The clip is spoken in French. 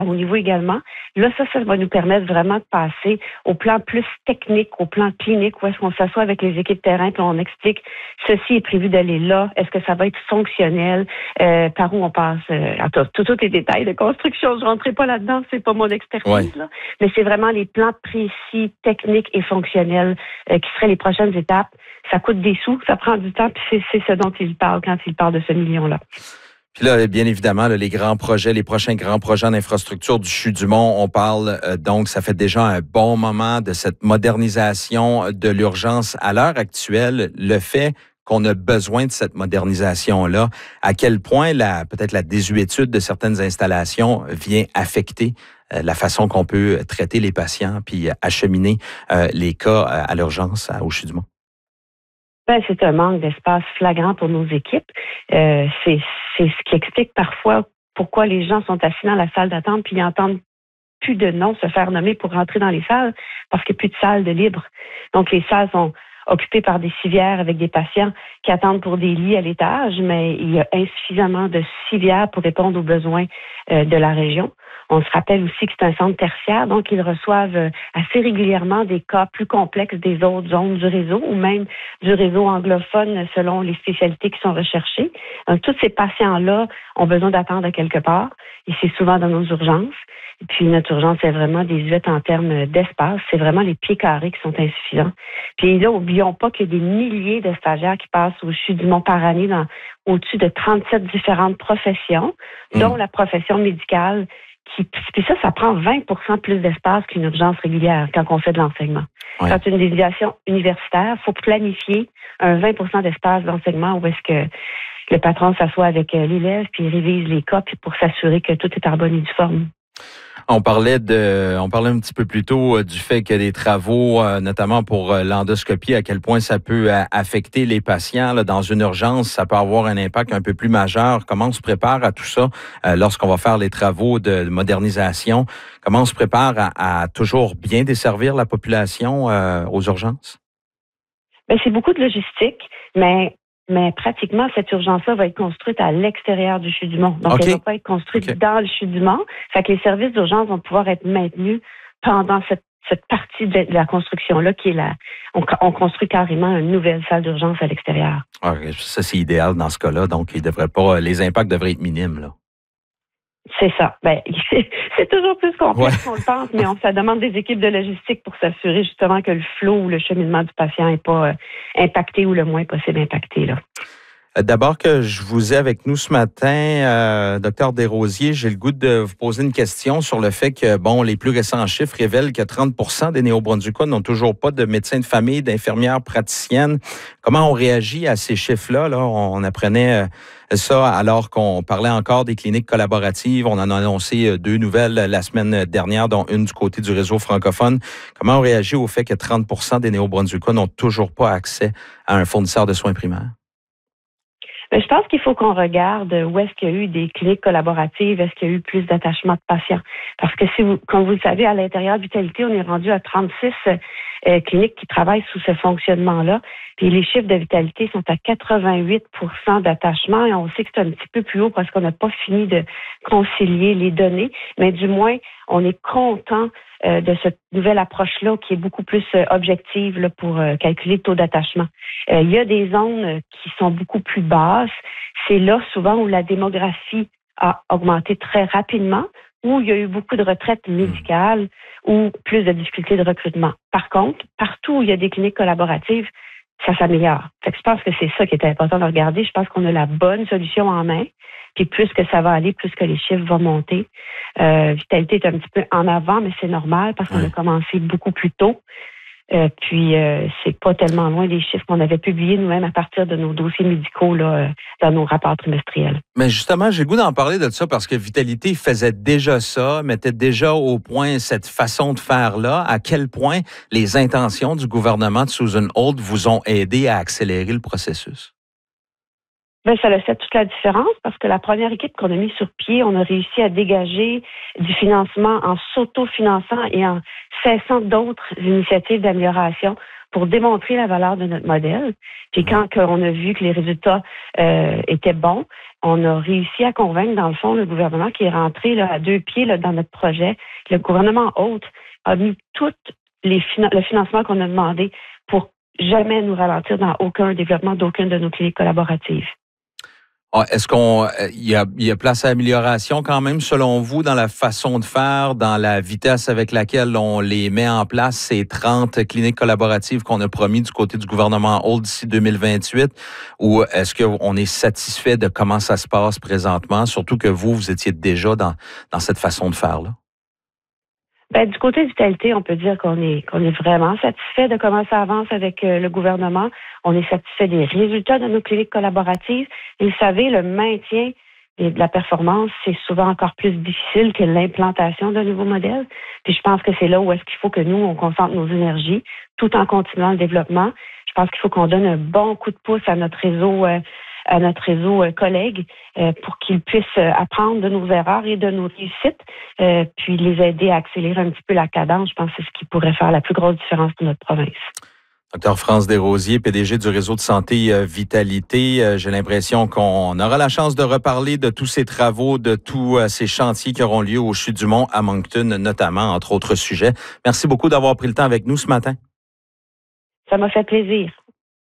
au niveau également. Là, ça va nous permettre vraiment de passer au plan plus technique, au plan clinique, où est-ce qu'on s'assoit avec les équipes terrain, puis on explique ceci est prévu d'aller là, est-ce que ça va être fonctionnel, par où on passe, tous les détails de construction, je ne rentrerai pas là-dedans, c'est pas mon expertise, là, mais c'est vraiment les plans précis, techniques et fonctionnels qui seraient les prochaines étapes. Ça coûte des sous, ça prend du temps, puis c'est ce dont il parle quand il parle de ce million-là. Puis là, bien évidemment, là, les grands projets, les prochains grands projets en infrastructure du CHU-du-Mont, on parle donc, ça fait déjà un bon moment de cette modernisation de l'urgence. À l'heure actuelle, le fait qu'on a besoin de cette modernisation-là, à quel point peut-être la désuétude de certaines installations vient affecter la façon qu'on peut traiter les patients puis acheminer les cas à l'urgence au CHU-du-Mont? C'est un manque d'espace flagrant pour nos équipes. C'est ce qui explique parfois pourquoi les gens sont assis dans la salle d'attente puis ils entendent plus de noms se faire nommer pour rentrer dans les salles parce qu'il n'y a plus de salles de libre. Donc, les salles sont occupées par des civières avec des patients qui attendent pour des lits à l'étage, mais il y a insuffisamment de civières pour répondre aux besoins de la région. On se rappelle aussi que c'est un centre tertiaire, donc ils reçoivent assez régulièrement des cas plus complexes des autres zones du réseau ou même du réseau anglophone selon les spécialités qui sont recherchées. Donc, tous ces patients-là ont besoin d'attendre à quelque part et c'est souvent dans nos urgences. Et puis, notre urgence est vraiment désuète en termes d'espace. C'est vraiment les pieds carrés qui sont insuffisants. Puis là, n'oublions pas qu'il y a des milliers de stagiaires qui passent au CHU-du-Mont par année dans au-dessus de 37 différentes professions, dont la profession médicale. Puis ça prend 20% plus d'espace qu'une urgence régulière quand on fait de l'enseignement. Ouais. Quand une déviation universitaire, il faut planifier un 20% d'espace d'enseignement où est-ce que le patron s'assoit avec l'élève puis révise les cas puis pour s'assurer que tout est en bonne et due forme. On parlait un petit peu plus tôt du fait que les travaux, notamment pour l'endoscopie, à quel point ça peut affecter les patients là, dans une urgence, ça peut avoir un impact un peu plus majeur. Comment on se prépare à tout ça lorsqu'on va faire les travaux de modernisation? Comment on se prépare à toujours bien desservir la population aux urgences? Bien, c'est beaucoup de logistique, mais pratiquement, cette urgence-là va être construite à l'extérieur du CHU-du-Mont. Donc, elle ne va pas être construite dans le CHU-du-Mont. Fait que les services d'urgence vont pouvoir être maintenus pendant cette partie de la construction-là qui est là. On construit carrément une nouvelle salle d'urgence à l'extérieur. Ça, c'est idéal dans ce cas-là. Donc, les impacts devraient être minimes, là. C'est ça. C'est toujours plus complexe qu'on le pense, mais ça demande des équipes de logistique pour s'assurer justement que le flot ou le cheminement du patient n'est pas impacté ou le moins possible impacté, là. D'abord que je vous ai avec nous ce matin, Dr Desrosiers, j'ai le goût de vous poser une question sur le fait que, les plus récents chiffres révèlent que 30% des Néo-Brunswickois n'ont toujours pas de médecin de famille, d'infirmière praticienne. Comment on réagit à ces chiffres-là? Là, on apprenait ça alors qu'on parlait encore des cliniques collaboratives. On en a annoncé 2 nouvelles la semaine dernière, dont une du côté du réseau francophone. Comment on réagit au fait que 30% des Néo-Brunswickois n'ont toujours pas accès à un fournisseur de soins primaires? Je pense qu'il faut qu'on regarde où est-ce qu'il y a eu des cliniques collaboratives, est-ce qu'il y a eu plus d'attachement de patients. Parce que comme vous le savez, à l'intérieur de Vitalité, on est rendu à 36 cliniques qui travaillent sous ce fonctionnement-là. Puis les chiffres de Vitalité sont à 88% d'attachement et on sait que c'est un petit peu plus haut parce qu'on n'a pas fini de concilier les données. Mais du moins, on est content de cette nouvelle approche-là qui est beaucoup plus objective là, pour calculer le taux d'attachement. Il y a des zones qui sont beaucoup plus basses. C'est là souvent où la démographie a augmenté très rapidement, où il y a eu beaucoup de retraites médicales ou plus de difficultés de recrutement. Par contre, partout où il y a des cliniques collaboratives, ça s'améliore. Fait que je pense que c'est ça qui est important de regarder. Je pense qu'on a la bonne solution en main. Puis plus que ça va aller, plus que les chiffres vont monter. Vitalité est un petit peu en avant, mais c'est normal parce qu'on a commencé beaucoup plus tôt. Puis c'est pas tellement loin des chiffres qu'on avait publiés nous-mêmes à partir de nos dossiers médicaux là, dans nos rapports trimestriels. Mais justement, j'ai le goût d'en parler de ça parce que Vitalité faisait déjà ça, mettait déjà au point cette façon de faire-là. À quel point les intentions du gouvernement de Susan Holt vous ont aidé à accélérer le processus? Ça a fait toute la différence parce que la première équipe qu'on a mis sur pied, on a réussi à dégager du financement en s'autofinançant et en cessant d'autres initiatives d'amélioration pour démontrer la valeur de notre modèle. Puis quand on a vu que les résultats étaient bons, on a réussi à convaincre, dans le fond, le gouvernement qui est rentré là, à 2 pieds là, dans notre projet. Le gouvernement hôte a mis tout le financement qu'on a demandé pour jamais nous ralentir dans aucun développement d'aucune de nos cliniques collaboratives. Est-ce il y a place à amélioration quand même, selon vous, dans la façon de faire, dans la vitesse avec laquelle on les met en place, ces 30 cliniques collaboratives qu'on a promis du côté du gouvernement Holt d'ici 2028, ou est-ce qu'on est satisfait de comment ça se passe présentement, surtout que vous étiez déjà dans cette façon de faire-là? Ben, du côté vitalité, on peut dire qu'on est vraiment satisfait de comment ça avance avec le gouvernement. On est satisfait des résultats de nos cliniques collaboratives. Et vous savez, le maintien de la performance, c'est souvent encore plus difficile que l'implantation d'un nouveau modèle. Puis je pense que c'est là où est-ce qu'il faut que nous, on concentre nos énergies tout en continuant le développement. Je pense qu'il faut qu'on donne un bon coup de pouce à notre réseau collègues pour qu'ils puissent apprendre de nos erreurs et de nos réussites, puis les aider à accélérer un petit peu la cadence. Je pense que c'est ce qui pourrait faire la plus grosse différence pour notre province. Dr France Desrosiers, PDG du réseau de santé Vitalité. J'ai l'impression qu'on aura la chance de reparler de tous ces travaux, de tous ces chantiers qui auront lieu au Chutes du Mont à Moncton, notamment, entre autres sujets. Merci beaucoup d'avoir pris le temps avec nous ce matin. Ça m'a fait plaisir.